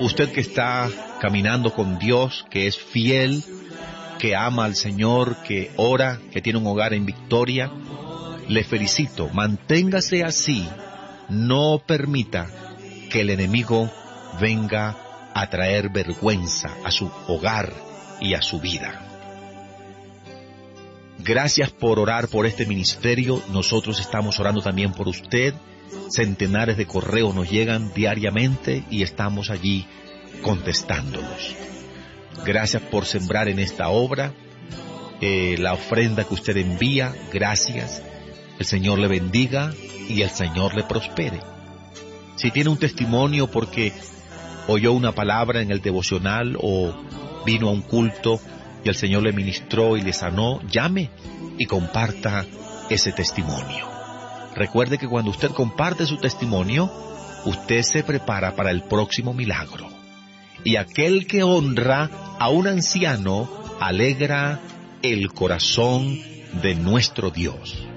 Usted que está caminando con Dios, que es fiel, que ama al Señor, que ora, que tiene un hogar en victoria, le felicito. Manténgase así. No permita que el enemigo venga a traer vergüenza a su hogar y a su vida. Gracias por orar por este ministerio. Nosotros estamos orando también por usted. Centenares de correos nos llegan diariamente y estamos allí contestándolos. Gracias por sembrar en esta obra. La ofrenda que usted envía, gracias. El Señor le bendiga y el Señor le prospere. Si tiene un testimonio porque oyó una palabra en el devocional o vino a un culto y el Señor le ministró y le sanó, llame y comparta ese testimonio. Recuerde que cuando usted comparte su testimonio, usted se prepara para el próximo milagro. Y aquel que honra a un anciano alegra el corazón de nuestro Dios.